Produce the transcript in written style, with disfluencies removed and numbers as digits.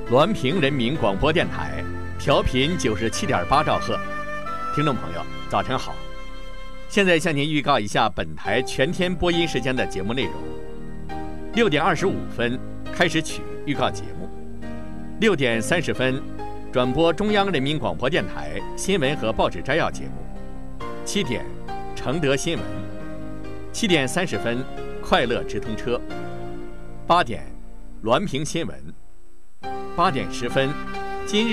滦平人民广播电台，调频97.8兆赫。听众朋友，早晨好！现在向您预告一下本台全天播音时间的节目内容：6点25分开始曲预告节目，6点30分转播中央人民广播电台新闻和报纸摘要节目，7点承德新闻，7点30分快乐直通车，8点滦平新闻，8点10分今日